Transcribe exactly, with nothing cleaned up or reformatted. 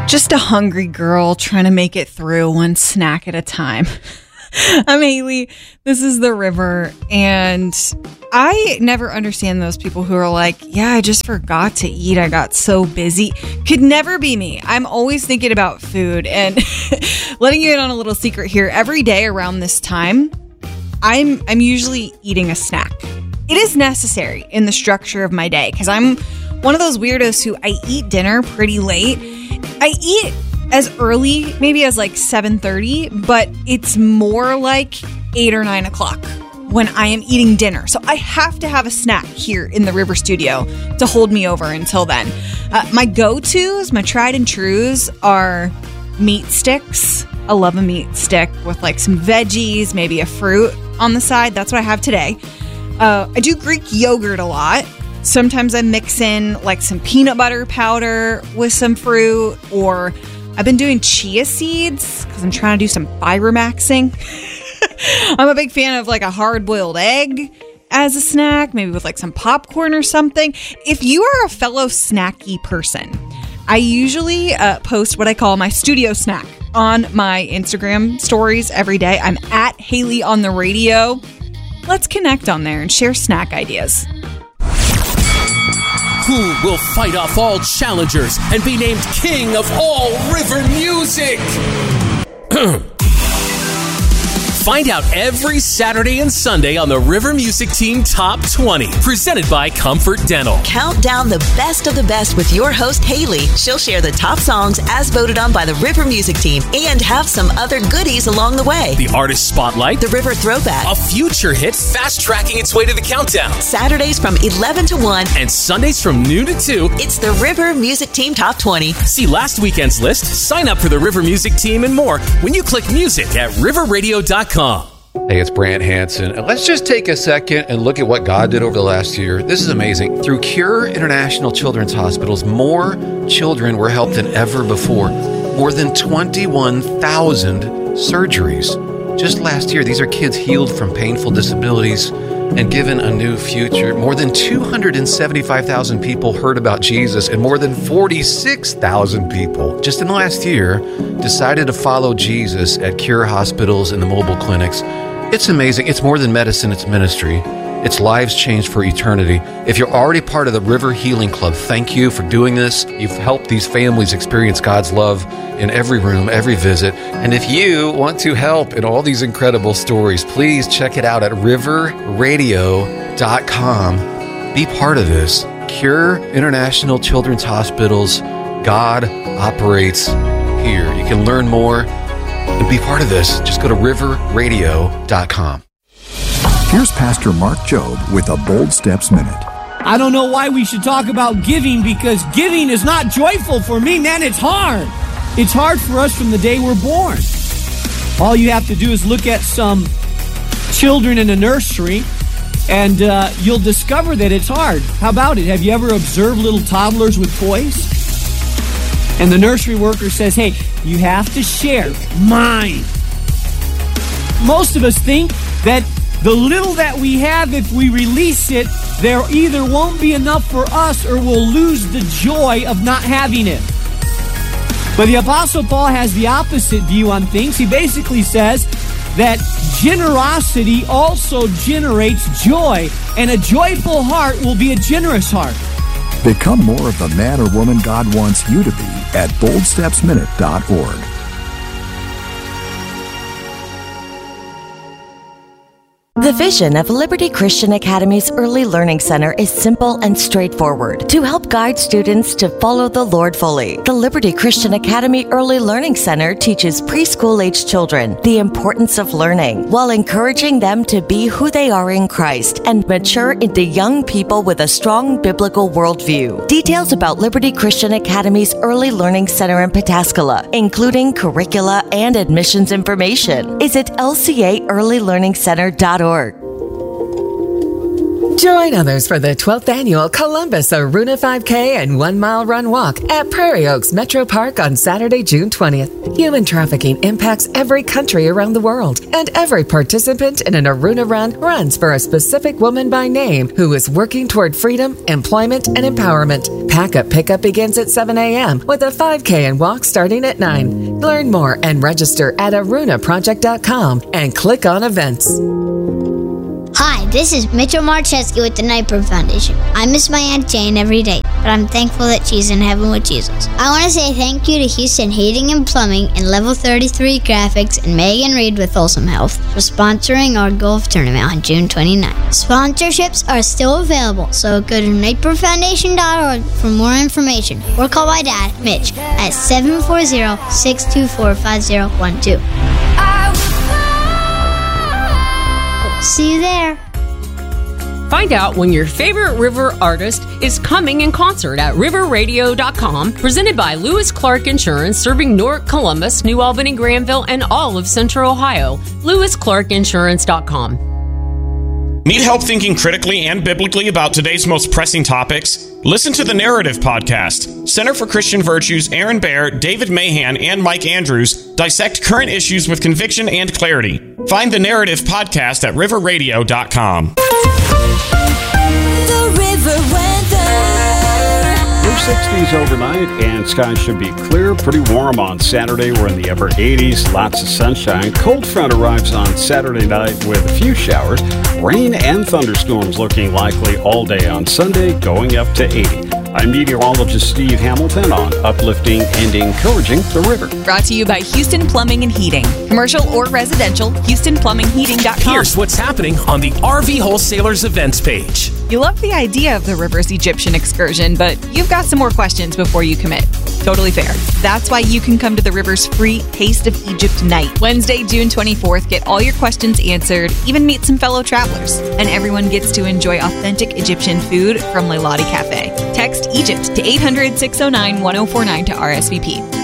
Just a hungry girl trying to make it through one snack at a time. I'm Haley. This is The River. And I never understand those people who are like, yeah, I just forgot to eat. I got so busy. Could never be me. I'm always thinking about food. And letting you in on a little secret here, every day around this time, I'm I'm usually eating a snack. It is necessary in the structure of my day because I'm one of those weirdos who I eat dinner pretty late. I eat as early, maybe as like seven thirty, but it's more like eight or nine o'clock when I am eating dinner. So I have to have a snack here in the River Studio to hold me over until then. Uh, my go-tos, my tried and trues are meat sticks. I love a meat stick with like some veggies, maybe a fruit on the side. That's what I have today. Uh, I do Greek yogurt a lot. Sometimes I mix in like some peanut butter powder with some fruit, or I've been doing chia seeds because I'm trying to do some fibramaxing. I'm a big fan of like a hard-boiled egg as a snack, maybe with like some popcorn or something. If you are a fellow snacky person, I usually uh, post what I call my studio snack on my Instagram stories every day. I'm at Haley on the radio. Let's connect on there and share snack ideas. Who will fight off all challengers and be named king of all river music? Find out every Saturday and Sunday on the River Music Team Top twenty, presented by Comfort Dental. Count down the best of the best with your host, Haley. She'll share the top songs as voted on by the River Music Team and have some other goodies along the way. The Artist Spotlight. The River Throwback. A future hit fast-tracking its way to the countdown. Saturdays from eleven to one. And Sundays from noon to two. It's the River Music Team Top twenty. See last weekend's list, sign up for the River Music Team and more when you click music at river radio dot com. Hey, it's Brant Hansen. And let's just take a second and look at what God did over the last year. This is amazing. Through Cure International Children's Hospitals, more children were helped than ever before. More than twenty-one thousand surgeries. Just last year, these are kids healed from painful disabilities and given a new future. More than two hundred seventy-five thousand people heard about Jesus, and more than forty-six thousand people just in the last year decided to follow Jesus at Cure hospitals and the mobile clinics. It's amazing. It's more than medicine, it's ministry. It's lives changed for eternity. If you're already part of the River Healing Club, thank you for doing this. You've helped these families experience God's love in every room, every visit. And if you want to help in all these incredible stories, please check it out at river radio dot com. Be part of this. Cure International Children's Hospitals. God operates here. You can learn more and be part of this. Just go to river radio dot com. Here's Pastor Mark Jobe with a Bold Steps Minute. I don't know why we should talk about giving, because giving is not joyful for me, man. It's hard. It's hard for us from the day we're born. All you have to do is look at some children in a nursery, and uh, you'll discover that it's hard. How about it? Have you ever observed little toddlers with toys? And the nursery worker says, hey, you have to share. Mine. Most of us think that the little that we have, if we release it, there either won't be enough for us or we'll lose the joy of not having it. But the Apostle Paul has the opposite view on things. He basically says that generosity also generates joy, and a joyful heart will be a generous heart. Become more of the man or woman God wants you to be at bold steps minute dot org. The vision of Liberty Christian Academy's Early Learning Center is simple and straightforward to help guide students to follow the Lord fully. The Liberty Christian Academy Early Learning Center teaches preschool-age children the importance of learning while encouraging them to be who they are in Christ and mature into young people with a strong biblical worldview. Details about Liberty Christian Academy's Early Learning Center in Pataskala, including curricula and admissions information, is at L C A early learning center dot org. Join others for the twelfth annual Columbus Aruna five K and one mile run walk at Prairie Oaks Metro Park on Saturday, June twentieth. Human trafficking impacts every country around the world, and every participant in an Aruna run runs for a specific woman by name who is working toward freedom, employment, and empowerment. Pack-up pickup begins at seven a.m. with a five K and walk starting at nine. Learn more and register at aruna project dot com and click on events. Hi, this is Mitchell Marcheski with the Knightbird Foundation. I miss my Aunt Jane every day, but I'm thankful that she's in heaven with Jesus. I want to say thank you to Houston Heating and Plumbing and Level thirty-three Graphics and Megan Reed with Wholesome Health for sponsoring our golf tournament on June twenty-ninth. Sponsorships are still available, so go to knightbird foundation dot org for more information or call my dad, Mitch, at seven four zero, six two four, five zero one two. See you there. Find out when your favorite river artist is coming in concert at river radio dot com, presented by Lewis Clark Insurance, serving Newark, Columbus, New Albany, Granville, and all of Central Ohio. lewis clark insurance dot com. Need help thinking critically and biblically about today's most pressing topics? Listen to the Narrative Podcast. Center for Christian Virtues, Aaron Baer, David Mahan, and Mike Andrews dissect current issues with conviction and clarity. Find the Narrative Podcast at river radio dot com. The River Weather. Low sixties overnight, and skies should be clear. Pretty warm on Saturday. We're in the upper eighties. Lots of sunshine. Cold front arrives on Saturday night with a few showers. Rain and thunderstorms looking likely all day on Sunday, going up to eighty. I'm meteorologist Steve Hamilton on uplifting and encouraging the river. Brought to you by Houston Plumbing and Heating. Commercial or residential, houston plumbing heating dot com. Here's what's happening on the R V Wholesalers events page. You love the idea of the river's Egyptian excursion, but you've got some more questions before you commit. Totally fair. That's why you can come to the river's free Taste of Egypt night. Wednesday, June twenty-fourth. Get all your questions answered, even meet some fellow travelers. And everyone gets to enjoy authentic Egyptian food from Leilani Cafe. Text Egypt to eight hundred, six oh nine, one oh four nine to R S V P.